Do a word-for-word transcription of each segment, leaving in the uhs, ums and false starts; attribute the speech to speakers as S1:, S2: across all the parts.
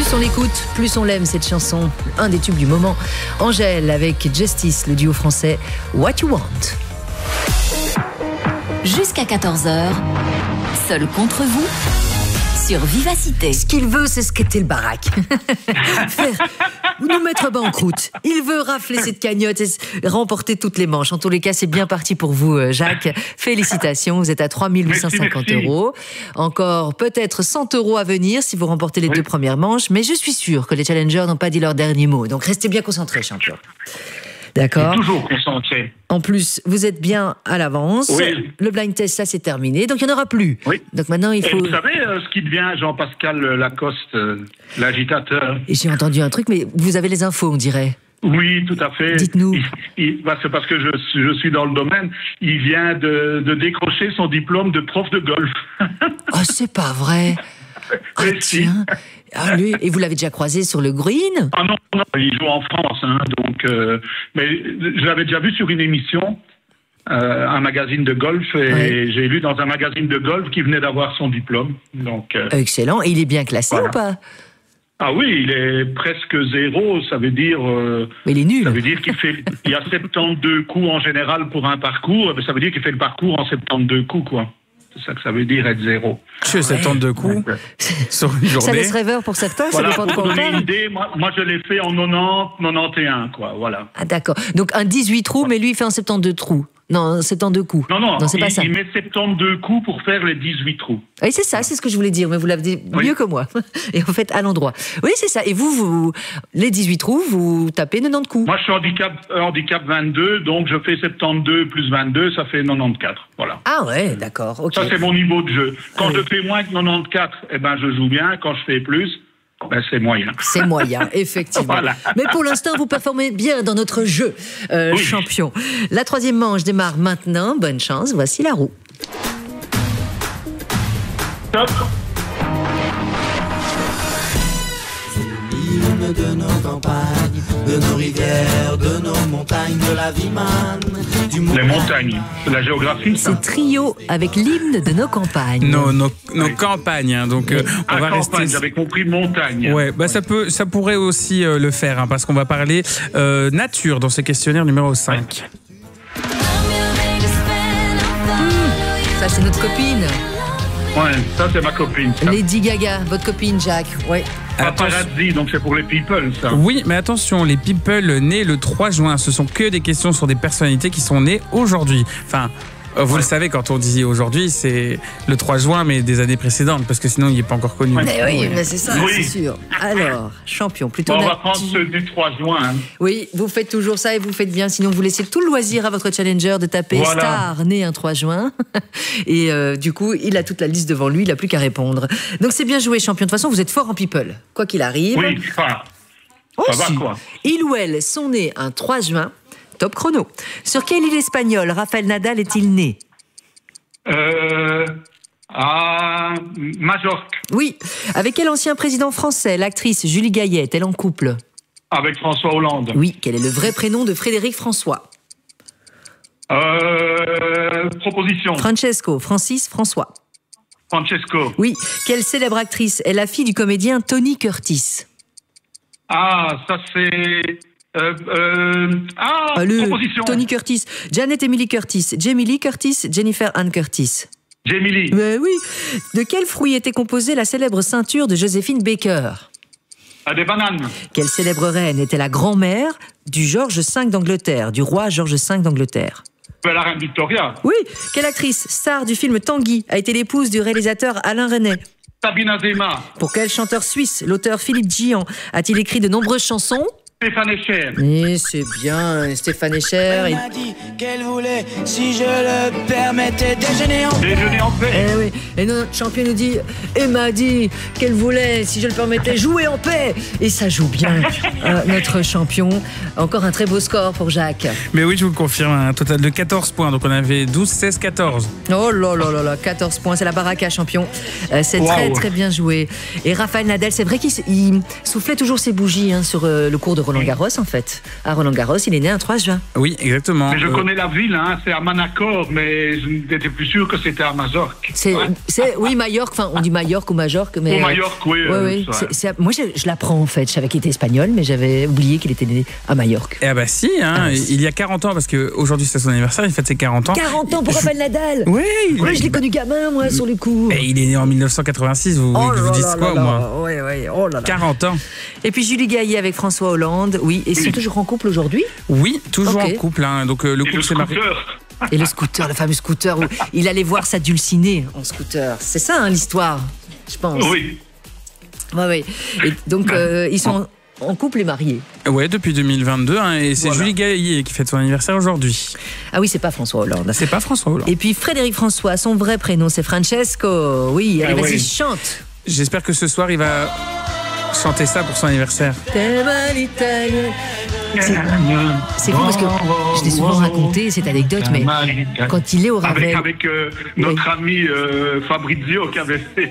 S1: Plus on l'écoute, plus on l'aime cette chanson. Un des tubes du moment. Angèle avec Justice, le duo français What You Want.
S2: Jusqu'à quatorze heures, seul contre vous, sur Vivacité.
S1: Ce qu'il veut, c'est skater le baraque. Faire nous mettre bas en croûte. Il veut rafler cette cagnotte et remporter toutes les manches. En tous les cas, c'est bien parti pour vous, Jacques. Félicitations, vous êtes à trois mille huit cent cinquante euros. Encore peut-être cent euros à venir si vous remportez les oui. deux premières manches. Mais je suis sûr que les challengers n'ont pas dit leur dernier mot. Donc restez bien concentrés, champion. D'accord.
S3: Toujours concentré.
S1: En plus, vous êtes bien à l'avance.
S3: Oui.
S1: Le blind test, ça, c'est terminé. Donc, il n'y en aura plus.
S3: Oui.
S1: Donc, maintenant, il faut...
S3: Et vous savez euh, ce qui devient Jean-Pascal Lacoste, euh, l'agitateur?
S1: Et j'ai entendu un truc, mais vous avez les infos, on dirait.
S3: Oui, tout à fait.
S1: Dites-nous.
S3: Il, il, bah, c'est parce que je, je suis dans le domaine. Il vient de, de décrocher son diplôme de prof de golf.
S1: Oh, c'est pas vrai. Ah, tiens. Ah, lui, et vous l'avez déjà croisé sur le green?
S3: Ah non, non, il joue en France, hein, donc. Euh, mais je l'avais déjà vu sur une émission, euh, un magazine de golf, et ouais. j'ai lu dans un magazine de golf qu'il venait d'avoir son diplôme. Donc. Euh,
S1: Excellent. Et il est bien classé voilà. ou pas?
S3: Ah oui, il est presque zéro, ça veut dire... Euh,
S1: mais il est nul.
S3: Ça veut dire qu'il fait... Il y a soixante-douze coups en général pour un parcours, mais ça veut dire qu'il fait le parcours en soixante-douze coups, quoi. C'est ça que ça veut dire être zéro.
S4: Je fais soixante-deux coups sur une journée.
S1: Ça laisse rêveur pour certains,
S3: voilà,
S1: ça dépend de quoi on
S3: donner
S1: parle.
S3: une idée, moi, moi je l'ai fait en quatre-vingt-dix, quatre-vingt-onze, quoi, voilà.
S1: Ah d'accord, donc un dix-huit trous, mais lui il fait en soixante-douze trous. Non, soixante-douze coups.
S3: Non, non,
S1: non c'est
S3: il,
S1: pas ça.
S3: il met soixante-douze coups pour faire les dix-huit trous.
S1: Oui, c'est ça, c'est ce que je voulais dire, mais vous l'avez dit
S3: oui.
S1: mieux que moi. Et en fait, à l'endroit. Oui, c'est ça. Et vous, vous les dix-huit trous, vous tapez quatre-vingt-dix coups.
S3: Moi, je suis handicap, euh, handicap vingt-deux, donc je fais soixante-douze plus vingt-deux, ça fait quatre-vingt-quatorze. Voilà.
S1: Ah ouais, d'accord. Okay.
S3: Ça, c'est mon niveau de jeu. Quand
S1: ah,
S3: je
S1: oui.
S3: fais moins que quatre-vingt-quatorze, eh ben, je joue bien. Quand je fais plus, ben, c'est moyen.
S1: C'est moyen, effectivement. Voilà. Mais pour l'instant, vous performez bien dans notre jeu, euh, oui. champion. La troisième manche démarre maintenant. Bonne chance, voici la roue.
S3: Top.
S5: De nos campagnes, de nos rivières, de nos montagnes, de la vie manne, du
S3: Les montagnes, c'est la géographie, ça.
S1: C'est trio avec l'hymne de nos campagnes.
S4: Nos, nos, nos oui. campagnes, hein, donc euh, on
S3: ah,
S4: va
S3: campagne,
S4: rester.
S3: J'avais compris montagne.
S4: Ouais, bah oui. ça peut, ça pourrait aussi euh, le faire, hein, parce qu'on va parler euh, nature dans ce questionnaire numéro cinq.
S1: Ouais. Mmh, ça c'est notre copine.
S3: Ouais, ça c'est ma copine. Ça.
S1: Lady Gaga, votre copine Jacques. Ouais.
S3: Paparazzi, donc c'est pour les people, ça.
S4: Oui, mais attention, les people nés le trois juin, ce sont que des questions sur des personnalités qui sont nées aujourd'hui. Enfin, vous ouais. le savez, quand on dit aujourd'hui, c'est le trois juin, mais des années précédentes, parce que sinon, il n'est pas encore connu.
S1: Ouais. Mais oui, mais c'est ça, oui. c'est sûr. Alors, champion, plutôt...
S3: Bon, on va prendre ceux du trois juin. Hein.
S1: Oui, vous faites toujours ça et vous faites bien, sinon vous laissez tout le loisir à votre challenger de taper voilà. Star, né un trois juin. Et euh, du coup, il a toute la liste devant lui, il n'a plus qu'à répondre. Donc c'est bien joué, champion. De toute façon, vous êtes fort en people, quoi qu'il arrive.
S3: Oui, ça,
S1: oh,
S3: ça
S1: si.
S3: va, quoi.
S1: Il ou elle sont nés un trois juin. Top chrono. Sur quelle île espagnole Rafael Nadal est-il né?
S3: Euh, à Majorque.
S1: Oui. Avec quel ancien président français l'actrice Julie Gaillet est-elle en couple?
S3: Avec François Hollande.
S1: Oui. Quel est le vrai prénom de Frédéric François?
S3: Euh, proposition.
S1: Francesco, Francis, François.
S3: Francesco.
S1: Oui. Quelle célèbre actrice est la fille du comédien Tony Curtis?
S3: Ah, ça c'est... Euh, euh, ah,
S1: ah, le
S3: proposition.
S1: Tony Curtis, Janet Emily Curtis, Jamie Lee Curtis, Jennifer Ann Curtis.
S3: Jamie Lee.
S1: Mais oui. De quel fruit était composée la célèbre ceinture de Joséphine Baker?
S3: Ah, des bananes.
S1: Quelle célèbre reine était la grand-mère du George cinq d'Angleterre, du roi George cinq d'Angleterre?
S3: La reine Victoria.
S1: Oui. Quelle actrice, star du film Tanguy, a été l'épouse du réalisateur Alain Resnais?
S3: Sabine Azema.
S1: Pour quel chanteur suisse l'auteur Philippe Gian a-t-il écrit de nombreuses chansons?
S3: Stéphane Echer.
S1: Oui, c'est bien, Stéphane Echer.
S5: Elle m'a dit qu'elle voulait, si je le permettais, déjeuner en paix.
S3: Déjeuner en paix.
S1: Eh oui. Et notre champion nous dit, elle m'a dit qu'elle voulait, si je le permettais, jouer en paix. Et ça joue bien, euh, notre champion. Encore un très beau score pour Jacques.
S4: Mais oui, je vous le confirme, un total de quatorze points. Donc on avait douze, seize, quatorze.
S1: Oh là là là là, quatorze points, c'est la baraka, champion. Euh, c'est wow. très très bien joué. Et Rafael Nadal, c'est vrai qu'il il soufflait toujours ses bougies hein, sur euh, le cours de Roland Garros en fait. À Roland Garros, il est né un trois juin.
S4: Oui, exactement.
S3: Mais je
S4: Euh,
S3: connais la ville, hein, c'est à Manacor, mais je n'étais plus sûr que c'était à Majorque.
S1: C'est,
S3: Ouais.
S1: c'est, oui, Majorque, enfin, on dit Majorque ou Majorque, mais.
S3: Ou Majorque, oui,
S1: Ouais,
S3: euh,
S1: ouais,
S3: ouais.
S1: c'est- c'est- moi, je, je l'apprends en fait. Je savais qu'il était espagnol, mais j'avais oublié qu'il était né à Majorque.
S4: Eh bah si, hein,
S1: Ah,
S4: il y a quarante ans, parce qu'aujourd'hui c'est son anniversaire, il fête ses quarante ans.
S1: quarante ans pour Rafael Nadal.
S4: Oui, il,
S1: Ouais, je l'ai connu gamin, moi, sur le coup.
S4: et il est né en mille neuf cent quatre-vingt-six, vous,
S1: Oh là
S4: vous dites
S1: là
S4: quoi,
S1: là
S4: moi
S1: là. Ouais, ouais, oh là là.
S4: quarante ans.
S1: Et puis Julie Gaillet avec François Hollande, oui, et ils sont toujours en couple aujourd'hui.
S4: Oui, toujours
S1: Ok.
S4: en couple. Hein. Donc euh, le
S3: Et
S4: couple
S3: le
S4: s'est marié.
S3: scooter.
S1: Et le scooter, le fameux scooter où il allait voir sa dulcinée en scooter. C'est ça hein, l'histoire, je pense.
S3: Oui.
S1: Ouais, ouais. Et donc euh, ils sont en, en couple et mariés.
S4: Ouais, depuis deux mille vingt-deux. Hein, et c'est
S3: Voilà.
S4: Julie Gaillet qui fête son anniversaire aujourd'hui.
S1: Ah oui, c'est pas François Hollande.
S4: C'est pas François Hollande.
S1: Et puis Frédéric François, son vrai prénom c'est Francesco. Oui, allez,
S3: Ah
S1: vas-y,
S3: oui.
S1: chante.
S4: J'espère que ce soir il va chanter ça pour son anniversaire.
S1: T'aimes l'Italie. C'est fou parce que je l'ai souvent raconté cette anecdote, mais quand il est au
S3: Avec,
S1: Ravel.
S3: avec euh, notre ami euh, Fabrizio qui avait fait.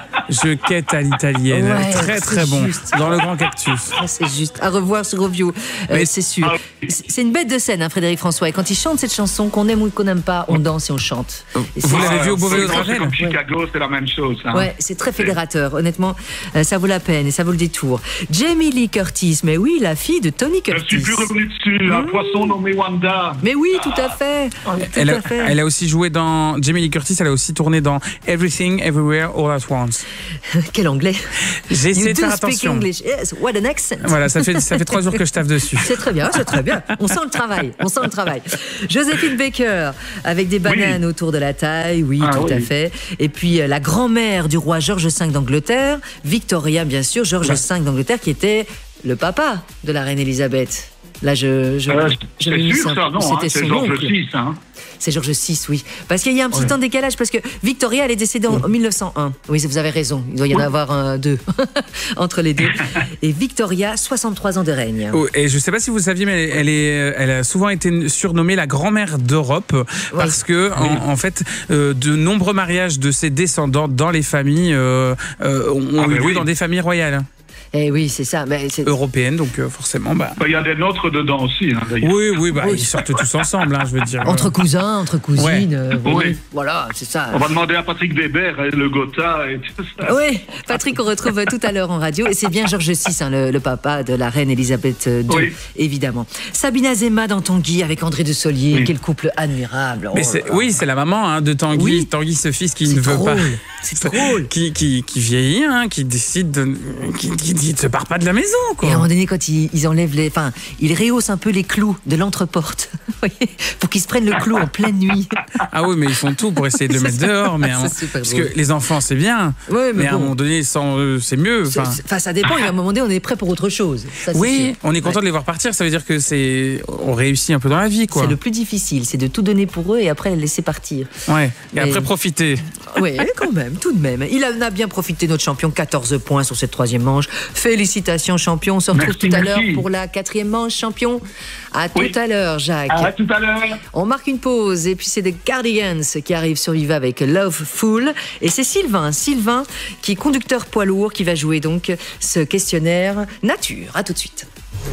S4: Je quête à l'italienne.
S1: Ouais,
S4: très très
S1: c'est
S4: bon.
S1: juste.
S4: Dans le Grand Cactus.
S1: Ah, c'est juste. À revoir sur Review, euh,
S4: Mais-
S1: c'est sûr.
S3: Ah oui.
S1: C'est c'est une bête de scène, hein, Frédéric François. Et quand il chante cette chanson, qu'on aime ou qu'on n'aime pas, on danse et on chante. Et c'est-
S4: Vous l'avez vu au
S3: Beauvais
S4: Beauvais de Ravel?
S3: Comme Chicago, c'est la même chose. Hein.
S1: Ouais, c'est très fédérateur. Honnêtement, euh, ça vaut la peine et ça vaut le détour. Jamie Lee Curtis, mais oui, la fille de Tony
S3: Je
S1: Curtis.
S3: suis plus revenu dessus. Un poisson nommé Wanda.
S1: Mais oui, tout à fait. Tout
S4: Elle a,
S1: à fait.
S4: elle a aussi joué dans. Jamie Lee Curtis, elle a aussi tourné dans Everything, Everywhere, All at Once.
S1: Quel anglais.
S4: J'ai essayé
S1: You
S4: de
S1: do
S4: faire
S1: speak
S4: attention.
S1: English. Yes, what an accent.
S4: Voilà, ça fait, ça fait trois jours que je taffe dessus.
S1: C'est très bien, c'est très bien. On sent le travail, on sent le travail. Joséphine Baker, avec des bananes autour de la taille, oui,
S3: Ah,
S1: tout
S3: oui.
S1: à fait. Et puis euh, la grand-mère du roi George cinq d'Angleterre, Victoria, bien sûr, George cinq d'Angleterre, qui était le papa de la reine Elisabeth. Là, je, je,
S3: Euh,
S1: je
S3: c'est
S1: me dis
S3: sûr, ça, non. Hein,
S1: c'était
S3: c'est
S1: son
S3: Georges
S1: oncle.
S3: six. Hein.
S1: C'est George six, oui. Parce qu'il y a un petit temps de décalage, parce que Victoria, elle est décédée en mille neuf cent un. Oui, vous avez raison, il doit y en avoir un, deux entre les deux. Et Victoria, soixante-trois ans de règne.
S4: Oh, et je ne sais pas si vous saviez, mais elle, est, elle a souvent été surnommée la grand-mère d'Europe parce que, en, en fait, euh, de nombreux mariages de ses descendants dans les familles euh, euh, ont
S3: Ah,
S4: eu
S3: mais
S4: lieu
S3: oui.
S4: dans des familles royales
S1: Eh oui, c'est ça. Mais c'est...
S4: européennes, donc euh, forcément. Bah,
S3: Il y a des nôtres dedans aussi, hein, d'ailleurs.
S4: oui, oui, bah,
S1: Oui.
S4: ils sortent tous ensemble, hein, je veux dire.
S1: Entre cousins, entre cousines.
S4: Ouais.
S1: euh, oui.
S3: Oui.
S1: Voilà, c'est ça.
S3: On va demander à Patrick Weber, hein, le Gotha et tout ça.
S1: Oui, Patrick, on retrouve tout à l'heure en radio. Et c'est bien Georges six, hein, le, le papa de la reine Elisabeth deux,
S3: Oui.
S1: évidemment. Sabina Zema dans Tanguy avec André de Solier.
S3: Oui.
S1: Quel couple admirable.
S4: Mais
S1: Oh
S4: c'est,
S1: là là.
S4: oui, c'est la maman hein, de Tanguy,
S1: Oui.
S4: Tanguy, ce fils qui
S1: C'est
S4: ne veut
S1: drôle.
S4: pas.
S1: C'est drôle.
S4: Qui, qui, qui vieillit, hein, qui décide de. qui, qui dit ne se part pas de la maison, quoi.
S1: Et à un moment donné, quand ils, ils enlèvent les. Enfin, ils rehaussent un peu les clous de l'entreporte. Vous voyez, pour qu'ils se prennent le clou en pleine nuit.
S4: Ah oui, mais ils font tout pour essayer de le
S1: C'est
S4: mettre
S1: ça.
S4: dehors. Mais à un
S1: C'est
S4: moment-
S1: super
S4: parce
S1: drôle.
S4: que les enfants, c'est bien.
S1: Ouais, mais
S4: mais à un
S1: bon.
S4: moment donné, sans eux, c'est mieux.
S1: C'est-
S4: Enfin,
S1: c'est- Enfin, ça dépend. Et à un moment donné, on est prêt pour autre chose. Ça, c'est
S4: oui,
S1: sûr.
S4: on est content
S1: Ouais.
S4: de les voir partir. Ça veut dire que c'est. On réussit un peu dans la vie, quoi.
S1: C'est le plus difficile, c'est de tout donner pour eux et après les laisser partir.
S4: Ouais. Et
S1: Mais-
S4: après, profiter.
S1: Oui, quand même, tout de même. Il en a bien profité, notre champion, quatorze points sur cette troisième manche. Félicitations, champion. On se retrouve
S3: Merci,
S1: tout à
S3: merci.
S1: l'heure pour la quatrième manche, champion. À
S3: Oui.
S1: tout à l'heure, Jacques.
S3: À tout à l'heure.
S1: On marque une pause et puis c'est des Cardigans qui arrivent sur Viva avec Loveful. Et c'est Sylvain, Sylvain qui est conducteur poids lourd qui va jouer donc ce questionnaire nature. À tout de suite.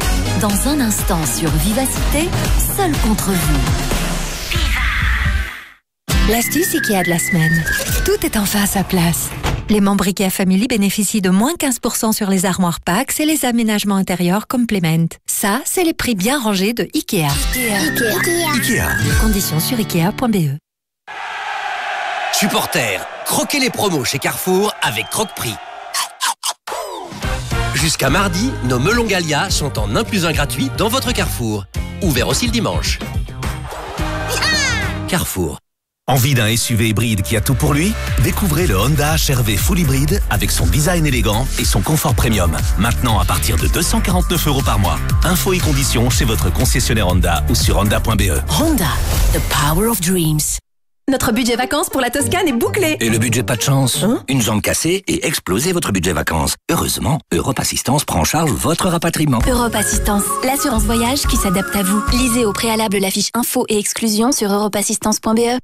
S2: Dans un instant sur Vivacité, seul contre vous.
S6: L'astuce IKEA de la semaine. Tout est enfin à sa place. Les membres IKEA Family bénéficient de moins quinze pour cent sur les armoires Pax et les aménagements intérieurs Complement. Ça, c'est les prix bien rangés de IKEA.
S7: Ikea.
S6: Conditions sur ikea point b e.
S7: Supporters, croquez les promos chez Carrefour avec Croque-Prix. Jusqu'à mardi, nos melons Gallia sont en un plus un gratuit dans votre Carrefour. Ouvert aussi le dimanche. Carrefour.
S8: Envie d'un S U V hybride qui a tout pour lui? Découvrez le Honda H R V Full Hybride avec son design élégant et son confort premium. Maintenant à partir de deux cent quarante-neuf euros par mois. Infos et conditions chez votre concessionnaire Honda ou sur honda point b e.
S2: Honda, the power of dreams.
S9: Notre budget vacances pour la Toscane est bouclé.
S7: Et le budget pas de chance? Une jambe cassée et explosez votre budget vacances. Heureusement, Europe Assistance prend en charge votre rapatriement.
S9: Europe Assistance, l'assurance voyage qui s'adapte à vous. Lisez au préalable la fiche info et exclusion sur europe assistance point b e.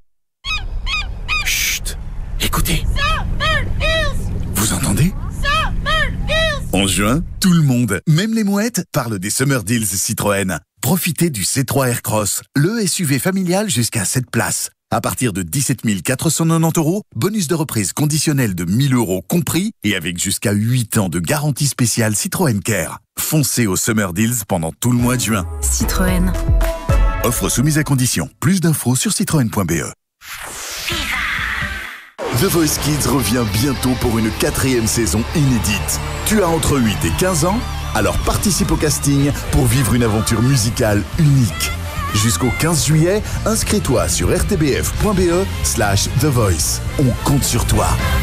S8: Chut! Écoutez. Vous entendez?
S10: En juin, tout le monde, même les mouettes, parle des Summer Deals Citroën. Profitez du C trois Aircross, le S U V familial jusqu'à sept places. À partir de dix-sept mille quatre cent quatre-vingt-dix euros, bonus de reprise conditionnel de mille euros compris et avec jusqu'à huit ans de garantie spéciale Citroën Care. Foncez au Summer Deals pendant tout le mois de juin.
S2: Citroën.
S10: Offre soumise à condition. Plus d'infos sur citroën point b e. The Voice Kids revient bientôt pour une quatrième saison inédite. Tu as entre huit et quinze ans? Alors participe au casting pour vivre une aventure musicale unique. Jusqu'au quinze juillet, inscris-toi sur r t b f point b e slash The Voice. On compte sur toi.